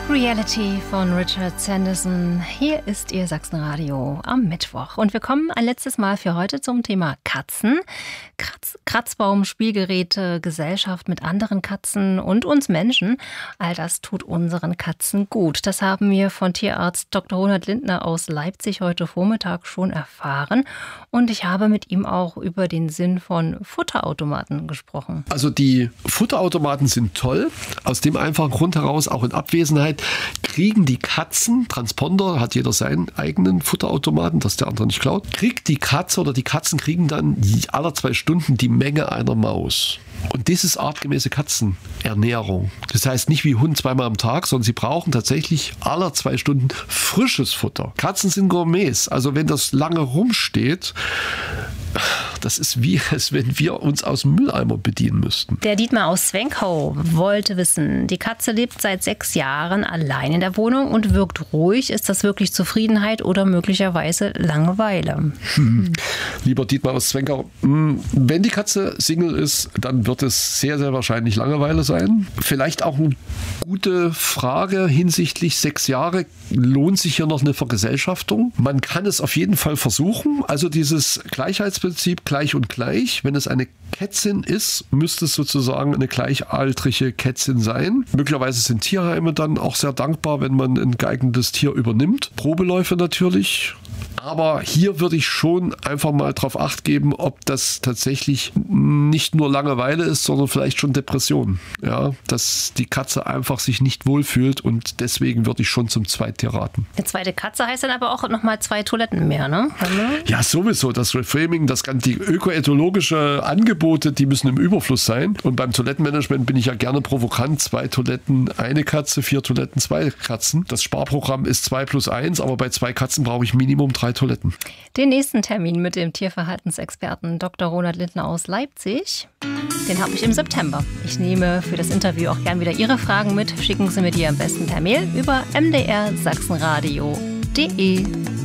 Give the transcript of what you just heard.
Reality von Richard Sanderson. Hier ist Ihr Sachsenradio am Mittwoch. Und wir kommen ein letztes Mal für heute zum Thema Katzen. Kratzbaum, Spielgeräte, Gesellschaft mit anderen Katzen und uns Menschen. All das tut unseren Katzen gut. Das haben wir von Tierarzt Dr. Ronald Lindner aus Leipzig heute Vormittag schon erfahren. Und ich habe mit ihm auch über den Sinn von Futterautomaten gesprochen. Also die Futterautomaten sind toll. Aus dem einfachen Grund heraus, auch in Abwesenheit, kriegen die Katzen, Transponder, hat jeder seinen eigenen Futterautomaten, dass der andere nicht klaut, kriegt die Katze oder die Katzen kriegen dann alle 2 Stunden die Menge einer Maus. Und das ist artgemäße Katzenernährung. Das heißt nicht wie Hund 2-mal am Tag, sondern sie brauchen tatsächlich alle 2 Stunden frisches Futter. Katzen sind Gourmets. Also wenn das lange rumsteht, das ist wie, als wenn wir uns aus dem Mülleimer bedienen müssten. Der Dietmar aus Zwenkau wollte wissen, die Katze lebt seit 6 Jahren allein in der Wohnung und wirkt ruhig. Ist das wirklich Zufriedenheit oder möglicherweise Langeweile? Lieber Dietmar aus Zwenkau, wenn die Katze Single ist, dann wird es sehr, sehr wahrscheinlich Langeweile sein. Vielleicht auch eine gute Frage hinsichtlich 6 Jahre. Lohnt sich hier noch eine Vergesellschaftung? Man kann es auf jeden Fall versuchen. Also dieses Gleichheitsprinzip gleich und gleich. Wenn es eine Kätzin ist, müsste es sozusagen eine gleichaltrige Kätzin sein. Möglicherweise sind Tierheime dann auch sehr dankbar, wenn man ein geeignetes Tier übernimmt. Probeläufe natürlich. Aber hier würde ich schon einfach mal drauf Acht geben, ob das tatsächlich nicht nur Langeweile ist, sondern vielleicht schon Depression. Ja, dass die Katze einfach sich nicht wohlfühlt und deswegen würde ich schon zum Zweittier raten. Eine zweite Katze heißt dann aber auch nochmal 2 Toiletten mehr, ne? Ja, sowieso. Das Reframing, die ökoethologische Angebote, die müssen im Überfluss sein. Und beim Toilettenmanagement bin ich ja gerne provokant. 2 Toiletten, 1 Katze, 4 Toiletten, 2 Katzen. Das Sparprogramm ist 2+1, aber bei 2 Katzen brauche ich Minimum 3 Toiletten. Den nächsten Termin mit dem Tierverhaltensexperten Dr. Ronald Lindner aus Leipzig, den habe ich im September. Ich nehme für das Interview auch gern wieder Ihre Fragen mit. Schicken Sie mir die am besten per Mail über mdr-sachsenradio.de.